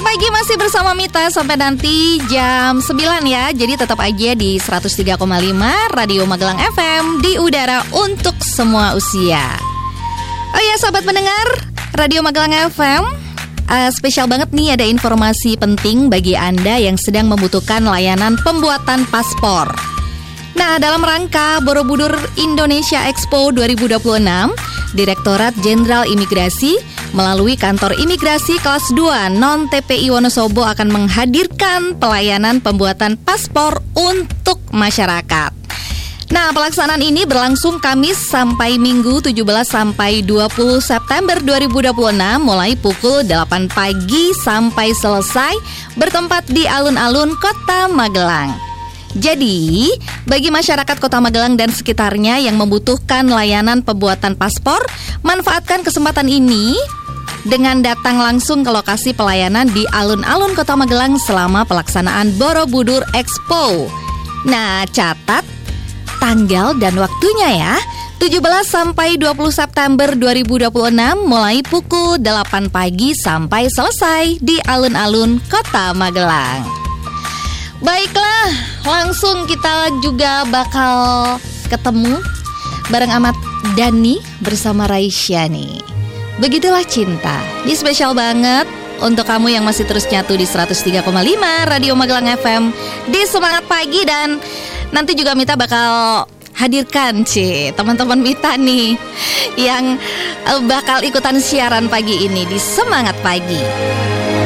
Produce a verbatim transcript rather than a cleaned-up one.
Pagi masih bersama Mita sampai nanti jam sembilan ya. Jadi tetap aja di seratus tiga koma lima Radio Magelang F M di udara untuk semua usia. Oh ya sahabat pendengar Radio Magelang F M, uh, spesial banget nih ada informasi penting bagi Anda yang sedang membutuhkan layanan pembuatan paspor. Nah, dalam rangka Borobudur Indonesia Expo dua ribu dua puluh enam, Direktorat Jenderal Imigrasi melalui Kantor Imigrasi Kelas dua Non-T P I Wonosobo akan menghadirkan pelayanan pembuatan paspor untuk masyarakat. Nah, pelaksanaan ini berlangsung Kamis sampai Minggu tujuh belas sampai dua puluh September dua ribu dua puluh enam mulai pukul delapan pagi sampai selesai, bertempat di alun-alun Kota Magelang. Jadi, bagi masyarakat Kota Magelang dan sekitarnya yang membutuhkan layanan pembuatan paspor, manfaatkan kesempatan ini dengan datang langsung ke lokasi pelayanan di alun-alun Kota Magelang selama pelaksanaan Borobudur Expo. Nah, catat tanggal dan waktunya ya, tujuh belas sampai dua puluh September dua ribu dua puluh enam mulai pukul delapan pagi sampai selesai di alun-alun Kota Magelang. Baiklah, langsung kita juga bakal ketemu bareng Ahmad Dhani bersama Raisya nih. Begitulah cinta. Ini spesial banget untuk kamu yang masih terus nyatu di seratus tiga koma lima Radio Magelang F M di Semangat Pagi. Dan nanti juga Mita bakal hadirkan C teman-teman Mita nih yang bakal ikutan siaran pagi ini di Semangat Pagi.